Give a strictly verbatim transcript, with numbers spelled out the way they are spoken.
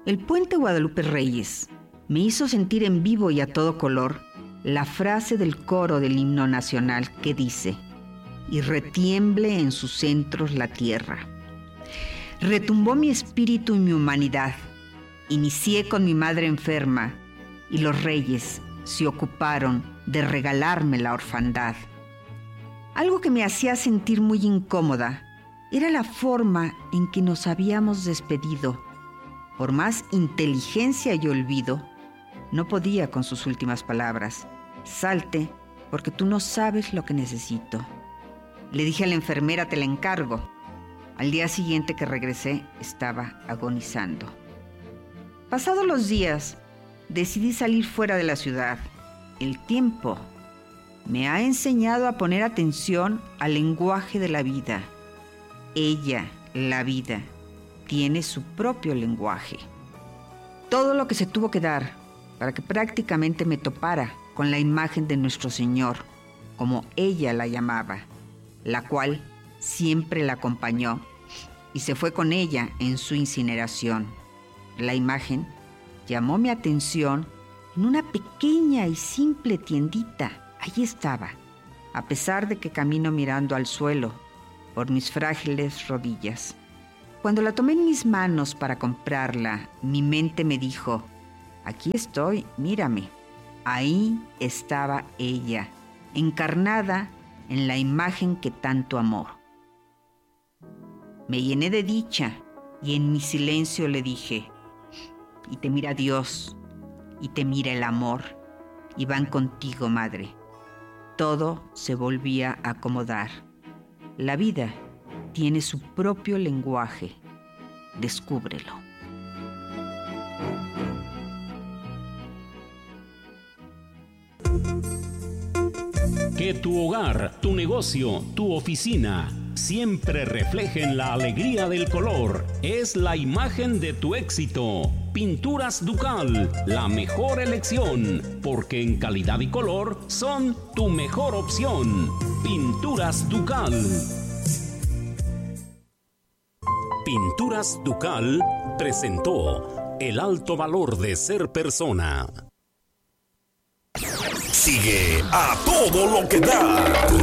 El puente Guadalupe Reyes me hizo sentir en vivo y a todo color la frase del coro del himno nacional que dice: y retiemble en sus centros la tierra. Retumbó mi espíritu y mi humanidad. Inicié con mi madre enferma y los reyes se ocuparon de regalarme la orfandad. Algo que me hacía sentir muy incómoda era la forma en que nos habíamos despedido. Por más inteligencia y olvido, no podía con sus últimas palabras: salte, porque tú no sabes lo que necesito. Le dije a la enfermera: te la encargo. Al día siguiente que regresé, estaba agonizando. Pasados los días, decidí salir fuera de la ciudad. El tiempo me ha enseñado a poner atención al lenguaje de la vida. Ella, la vida, tiene su propio lenguaje. Todo lo que se tuvo que dar para que prácticamente me topara con la imagen de nuestro Señor, como ella la llamaba, la cual siempre la acompañó y se fue con ella en su incineración. La imagen llamó mi atención en una pequeña y simple tiendita. Allí estaba, a pesar de que camino mirando al suelo por mis frágiles rodillas. Cuando la tomé en mis manos para comprarla, mi mente me dijo: aquí estoy, mírame. Ahí estaba ella, encarnada en la imagen que tanto amó. Me llené de dicha y en mi silencio le dije: y te mira Dios, y te mira el amor, y van contigo, madre. Todo se volvía a acomodar. La vida tiene su propio lenguaje. Descúbrelo. Que tu hogar, tu negocio, tu oficina siempre reflejen la alegría del color. Es la imagen de tu éxito. Pinturas Ducal, la mejor elección, porque en calidad y color son tu mejor opción. Pinturas Ducal. Pinturas Ducal presentó el alto valor de ser persona. Sigue a todo lo que da.